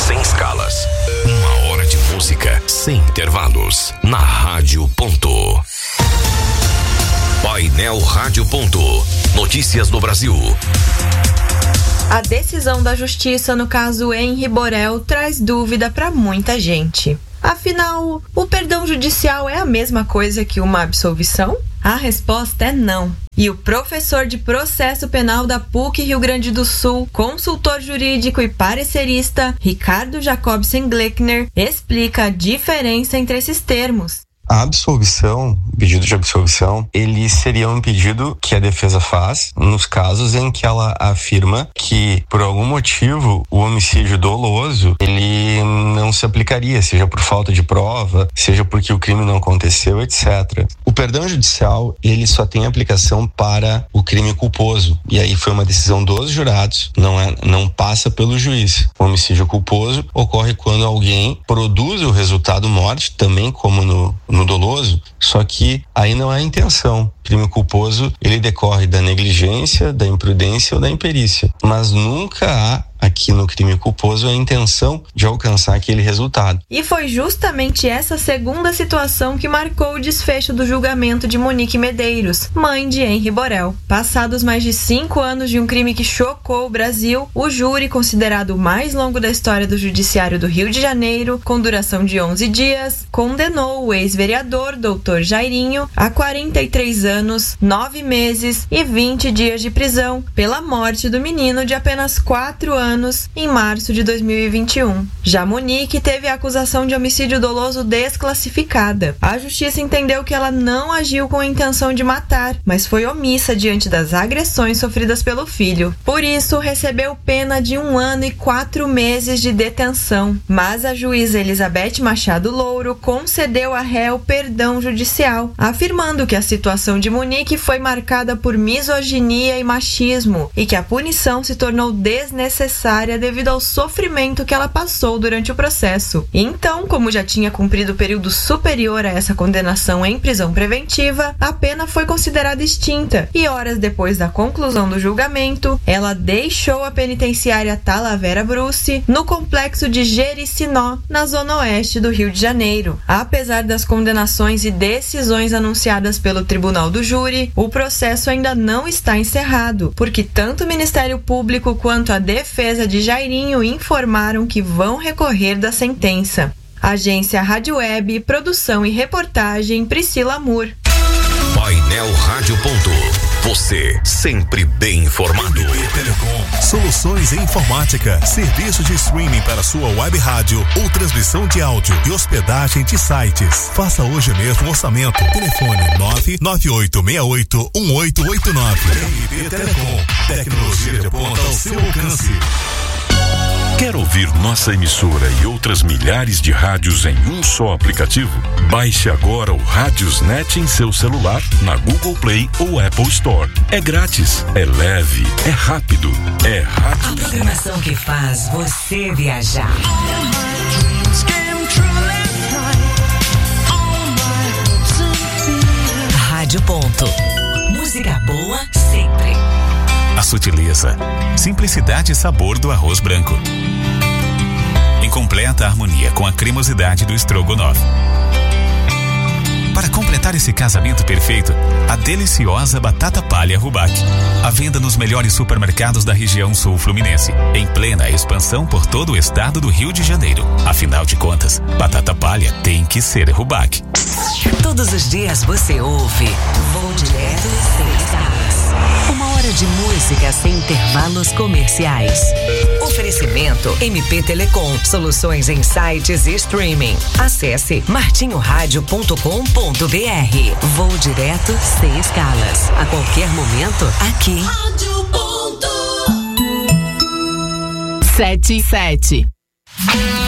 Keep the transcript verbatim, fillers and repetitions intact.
sem escalas. Uma hora de música sem intervalos. Na Rádio Ponto. Painel Rádio Ponto. Notícias do Brasil. A decisão da justiça no caso Henri Borel traz dúvida para muita gente. Afinal, o perdão judicial é a mesma coisa que uma absolvição? A resposta é não. E o professor de processo penal da P U C Rio Grande do Sul, consultor jurídico e parecerista, Ricardo Jacobsen Gleckner, explica a diferença entre esses termos. A absolvição, o pedido de absolvição, ele seria um pedido que a defesa faz nos casos em que ela afirma que, por algum motivo, o homicídio doloso, ele não se aplicaria, seja por falta de prova, seja porque o crime não aconteceu, etcétera. O perdão judicial, ele só tem aplicação para o crime culposo, e aí foi uma decisão dos jurados, não, é, não passa pelo juiz. O homicídio culposo ocorre quando alguém produz o resultado morte, também como no, no doloso, só que aí não é a intenção. O crime culposo, ele decorre da negligência, da imprudência ou da imperícia, mas nunca há aqui no crime culposo a intenção de alcançar aquele resultado. E foi justamente essa segunda situação que marcou o desfecho do julgamento de Monique Medeiros, mãe de Henri Borel. Passados mais de cinco anos de um crime que chocou o Brasil, o júri, considerado o mais longo da história do Judiciário do Rio de Janeiro, com duração de onze dias, condenou o ex-vereador doutor Jairinho a quarenta e três anos, nove meses e vinte dias de prisão pela morte do menino de apenas quatro anos em março de dois mil e vinte e um. Já Monique teve a acusação de homicídio doloso desclassificada. A justiça entendeu que ela não agiu com a intenção de matar, mas foi omissa diante das agressões sofridas pelo filho. Por isso, recebeu pena de um ano e quatro meses de detenção. Mas a juíza Elizabeth Machado Louro concedeu a réu perdão judicial, afirmando que a situação de Monique foi marcada por misoginia e machismo e que a punição se tornou desnecessária devido ao sofrimento que ela passou durante o processo. Então, como já tinha cumprido o período superior a essa condenação em prisão preventiva, a pena foi considerada extinta e horas depois da conclusão do julgamento, ela deixou a penitenciária Talavera Bruce no complexo de Jericinó, na zona oeste do Rio de Janeiro. Apesar das condenações e decisões anunciadas pelo Tribunal do Júri, o processo ainda não está encerrado, porque tanto o Ministério Público quanto a defesa de Jairinho informaram que vão recorrer da sentença. Agência Rádio Web, produção e reportagem Priscila Amor. Painel Rádio Ponto. Você sempre bem informado. M P Telecom. Soluções em informática. Serviço de streaming para sua web rádio ou transmissão de áudio e hospedagem de sites. Faça hoje mesmo o orçamento. Telefone nove nove oito seis oito um oito oito nove. M P Telecom. Tecnologia de ponta ao seu alcance. Quer ouvir nossa emissora e outras milhares de rádios em um só aplicativo? Baixe agora o Radiosnet em seu celular, na Google Play ou Apple Store. É grátis, é leve, é rápido, é rádio. A programação que faz você viajar. Rádio Ponto. Música boa sempre. A sutileza, simplicidade e sabor do arroz branco. Em completa harmonia com a cremosidade do estrogonofe. Para completar esse casamento perfeito, a deliciosa batata palha Rubac. À venda nos melhores supermercados da região sul fluminense, em plena expansão por todo o estado do Rio de Janeiro. Afinal de contas, batata palha tem que ser Rubac. Todos os dias você ouve Vou Direto Sem Escalas. Uma hora de música sem intervalos comerciais. Oferecimento M P Telecom. Soluções em sites e streaming. Acesse martinho rádio ponto com ponto b r. Vou direto sem escalas. A qualquer momento, aqui. Rádio Ponto. Sete, sete.